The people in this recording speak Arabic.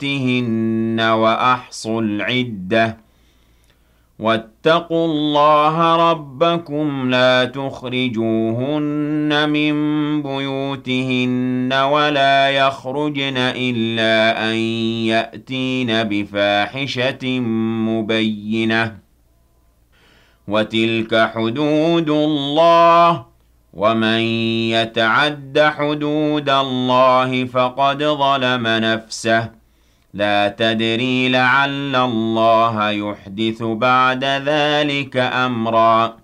بُيُوتِهِنَّ وَأَحْصُوا الْعِدَّةَ ۖ وَاتَّقُوا اللَّهَ رَبَّكُمْ لَا تُخْرِجُوهُنَّ مِن بُيُوتِهِنَّ وَلَا يَخْرُجْنَ إِلَّا أَن يَأْتِينَ بِفَاحِشَةٍ مُّبَيِّنَةٍ ۚ وَتِلْكَ حُدُودُ اللَّهِ ۚ وَمَن يَتَعَدَّ حُدُودَ اللَّهِ فَقَدْ ظَلَمَ نَفْسَهُ ۚ لَا تَدْرِي لَعَلَّ اللَّهَ يُحْدِثُ بَعْدَ ذَٰلِكَ أَمْرًا.